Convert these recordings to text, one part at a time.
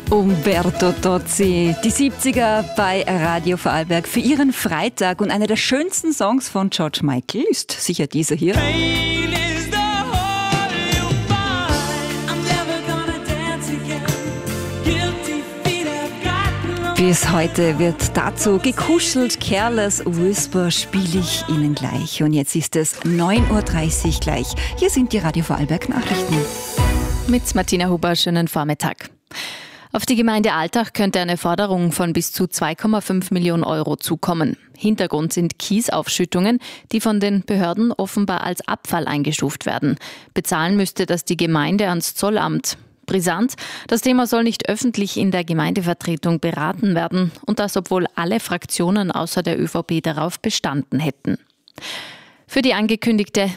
Umberto Tozzi, die 70er bei Radio Vorarlberg für ihren Freitag, und einer der schönsten Songs von George Michael ist sicher dieser hier. Bis heute wird dazu gekuschelt. Careless Whisper spiele ich Ihnen gleich. Und jetzt ist es 9.30 Uhr gleich. Hier sind die Radio Vorarlberg Nachrichten. Mit Martina Huber, schönen Vormittag. Auf die Gemeinde Altach könnte eine Forderung von bis zu 2,5 Millionen Euro zukommen. Hintergrund sind Kiesaufschüttungen, die von den Behörden offenbar als Abfall eingestuft werden. Bezahlen müsste das die Gemeinde ans Zollamt. Brisant, das Thema soll nicht öffentlich in der Gemeindevertretung beraten werden, und das, obwohl alle Fraktionen außer der ÖVP darauf bestanden hätten. Für die angekündigte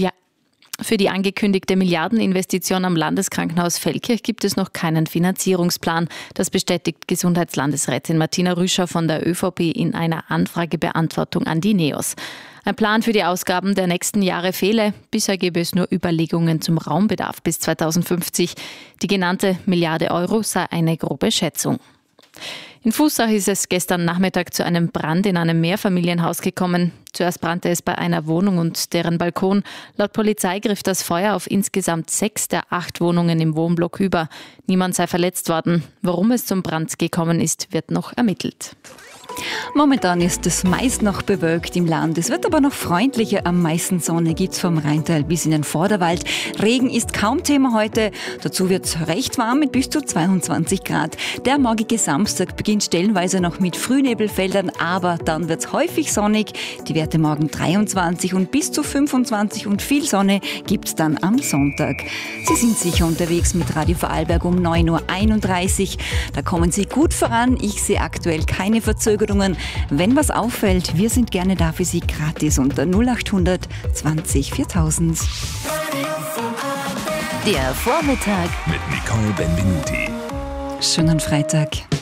Milliardeninvestition am Landeskrankenhaus Feldkirch gibt es noch keinen Finanzierungsplan. Das bestätigt Gesundheitslandesrätin Martina Rüscher von der ÖVP in einer Anfragebeantwortung an die NEOS. Ein Plan für die Ausgaben der nächsten Jahre fehle. Bisher gäbe es nur Überlegungen zum Raumbedarf bis 2050. Die genannte Milliarde Euro sei eine grobe Schätzung. In Fußach ist es gestern Nachmittag zu einem Brand in einem Mehrfamilienhaus gekommen. Zuerst brannte es bei einer Wohnung und deren Balkon. Laut Polizei griff das Feuer auf insgesamt 6 der 8 Wohnungen im Wohnblock über. Niemand sei verletzt worden. Warum es zum Brand gekommen ist, wird noch ermittelt. Momentan ist es meist noch bewölkt im Land. Es wird aber noch freundlicher. Am meisten Sonne gibt es vom Rheintal bis in den Vorderwald. Regen ist kaum Thema heute. Dazu wird es recht warm mit bis zu 22 Grad. Der morgige Samstag beginnt stellenweise noch mit Frühnebelfeldern, aber dann wird es häufig sonnig. Die Werte morgen 23 und bis zu 25 und viel Sonne gibt es dann am Sonntag. Sie sind sicher unterwegs mit Radio Vorarlberg um 9.31 Uhr. Da kommen Sie gut voran. Ich sehe aktuell keine Verzögerungen. Wenn was auffällt, wir sind gerne da für Sie gratis unter 0800 20 4000. Der Vormittag mit Nicole Benvenuti. Schönen Freitag.